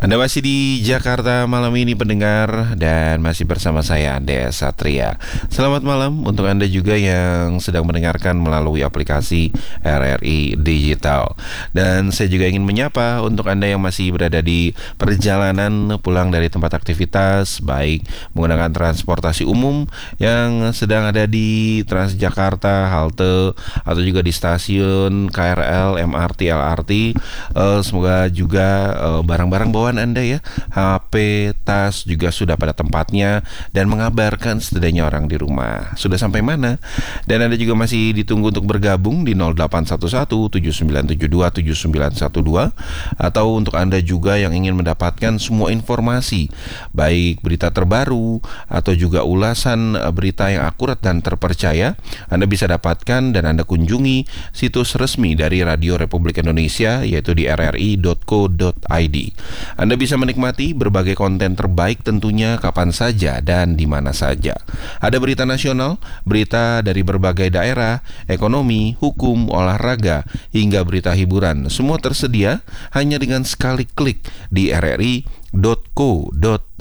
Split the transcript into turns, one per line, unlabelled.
Anda masih di Jakarta malam ini pendengar, dan masih bersama saya Ade Satria. Selamat malam untuk Anda juga yang sedang mendengarkan melalui aplikasi RRI Digital. Dan saya juga ingin menyapa untuk Anda yang masih berada di perjalanan pulang dari tempat aktivitas, baik menggunakan transportasi umum yang sedang ada di Transjakarta, halte, atau juga di stasiun KRL, MRT, LRT. Semoga juga barang-barang bawaan Anda ya, HP, tas juga sudah pada tempatnya dan mengabarkan setidaknya orang di rumah sudah sampai mana. Dan Anda juga masih ditunggu untuk bergabung di 0811-7972-7912, atau untuk Anda juga yang ingin mendapatkan semua informasi, baik berita terbaru atau juga ulasan berita yang akurat dan terpercaya, Anda bisa dapatkan dan Anda kunjungi situs resmi dari Radio Republik Indonesia, yaitu di rri.co.id. Anda bisa menikmati berbagai konten terbaik tentunya kapan saja dan di mana saja. Ada berita nasional, berita dari berbagai daerah, ekonomi, hukum, olahraga, hingga berita hiburan. Semua tersedia hanya dengan sekali klik di rri.co.id.